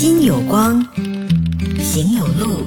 心有光，行有路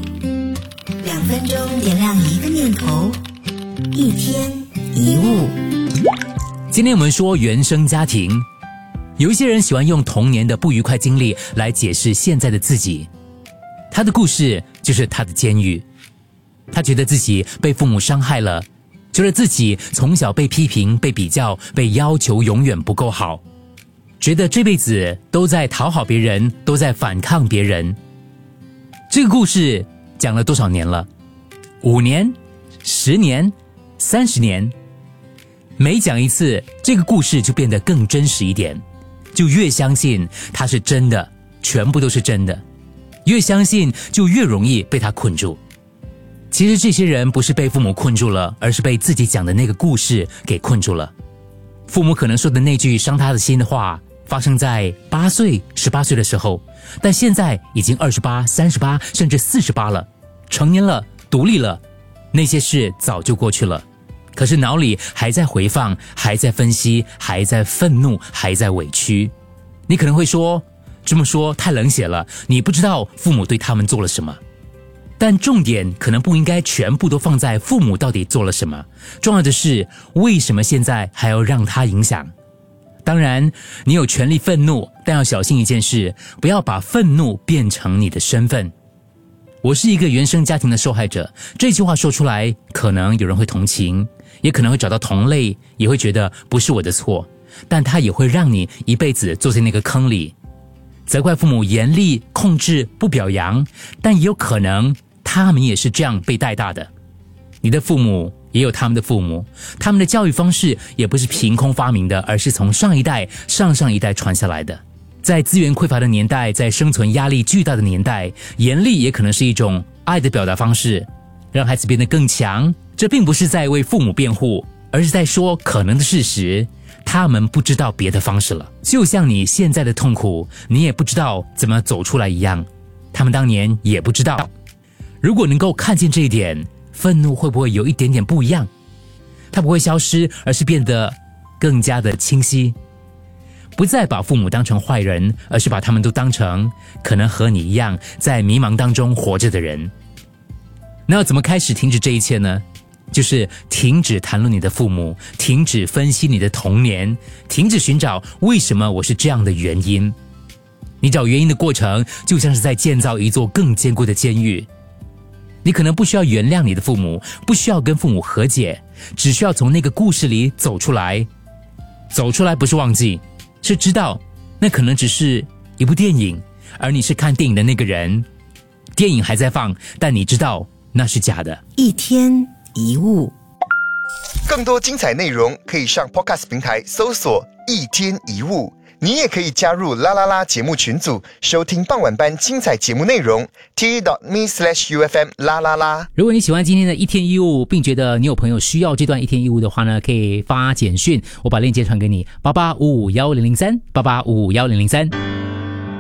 ，2分钟点亮一个念头，一天一物。 今天我们说原生家庭，有一些人喜欢用童年的不愉快经历来解释现在的自己。他的故事就是他的监狱，他觉得自己被父母伤害了，觉得自己从小被批评、被比较、被要求永远不够好，觉得这辈子都在讨好别人，都在反抗别人。这个故事讲了多少年了？5年、10年、30年，每讲一次，这个故事就变得更真实一点，就越相信它是真的，全部都是真的。越相信，就越容易被他困住。其实这些人不是被父母困住了，而是被自己讲的那个故事给困住了。父母可能说的那句伤他的心的话，发生在8岁、18岁的时候，但现在已经28、38甚至48了，成年了，独立了，那些事早就过去了。可是脑里还在回放，还在分析，还在愤怒，还在委屈。你可能会说，这么说太冷血了，你不知道父母对他们做了什么。但重点可能不应该全部都放在父母到底做了什么，重要的是为什么现在还要让他影响。当然你有权利愤怒，但要小心一件事，不要把愤怒变成你的身份。我是一个原生家庭的受害者，这句话说出来，可能有人会同情，也可能会找到同类，也会觉得不是我的错，但它也会让你一辈子坐在那个坑里。责怪父母严厉、控制、不表扬，但也有可能他们也是这样被带大的。你的父母也有他们的父母，他们的教育方式也不是凭空发明的，而是从上一代、上一代传下来的。在资源匮乏的年代，在生存压力巨大的年代，严厉也可能是一种爱的表达方式，让孩子变得更强。这并不是在为父母辩护，而是在说可能的事实，他们不知道别的方式了。就像你现在的痛苦，你也不知道怎么走出来一样，他们当年也不知道。如果能够看见这一点，愤怒会不会有一点点不一样？它不会消失，而是变得更加的清晰。不再把父母当成坏人，而是把他们都当成可能和你一样在迷茫当中活着的人。那要怎么开始停止这一切呢？就是停止谈论你的父母，停止分析你的童年，停止寻找为什么我是这样的原因。你找原因的过程，就像是在建造一座更坚固的监狱。你可能不需要原谅你的父母，不需要跟父母和解，只需要从那个故事里走出来。走出来不是忘记，是知道那可能只是一部电影，而你是看电影的那个人。电影还在放，但你知道那是假的。 一天一物。 更多精彩内容可以上 Podcast 平台搜索一天一物。你也可以加入啦啦啦节目群组，收听傍晚班精彩节目内容。t.me/UFM 啦啦啦。 如果你喜欢今天的一天一物，并觉得你有朋友需要这段一天一物的话呢，可以发简讯，我把链接传给你，88551003，88551003。